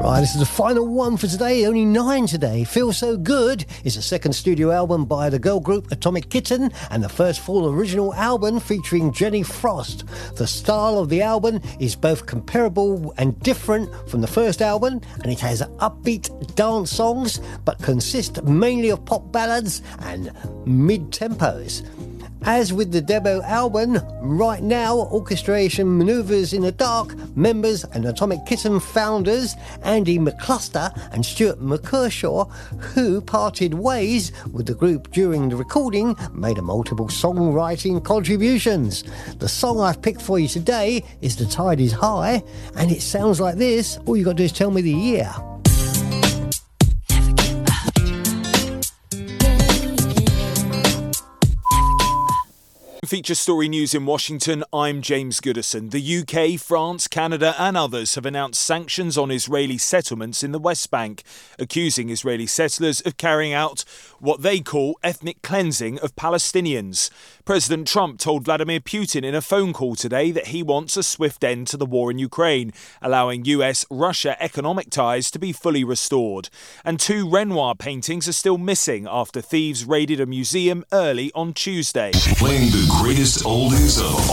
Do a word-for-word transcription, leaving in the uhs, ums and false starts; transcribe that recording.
Right, this is the final one for today, only nine today. Feel So Good is the second studio album by the girl group Atomic Kitten and the first full original album featuring Jenny Frost. The style of the album is both comparable and different from the first album, and it has upbeat dance songs but consists mainly of pop ballads and mid-tempos. As with the debut album, right now, Orchestration Manoeuvres in the Dark members and Atomic Kitten founders Andy McCluster and Stuart McKershaw, who parted ways with the group during the recording, made a multiple songwriting contributions. The song I've picked for you today is The Tide Is High, and it sounds like this. All you got to do is tell me the year. Feature Story News in Washington, I'm James Goodison. The U K, France, Canada and others have announced sanctions on Israeli settlements in the West Bank, accusing Israeli settlers of carrying out what they call ethnic cleansing of Palestinians. President Trump told Vladimir Putin in a phone call today that he wants a swift end to the war in Ukraine, allowing U S Russia economic ties to be fully restored. And two Renoir paintings are still missing after thieves raided a museum early on Tuesday. Playing the greatest oldies of